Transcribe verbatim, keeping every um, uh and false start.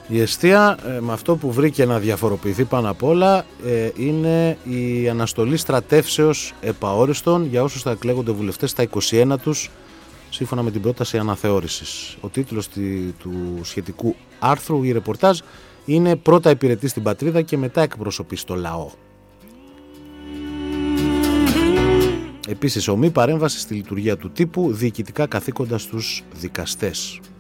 Η εστία ε, με αυτό που βρήκε να διαφοροποιηθεί πάνω απ' όλα ε, είναι η αναστολή στρατεύσεως επαόριστον για όσους θα εκλέγονται βουλευτές στα είκοσι ένα τους, σύμφωνα με την πρόταση αναθεώρησης. Ο τίτλος τη, του σχετικού άρθρου ή ρεπορτάζ είναι «Πρώτα υπηρετεί στην πατρίδα και μετά εκπροσωπεί στο λαό». Επίσης, ομή παρέμβαση στη λειτουργία του τύπου, διοικητικά καθήκοντα στους δικαστές.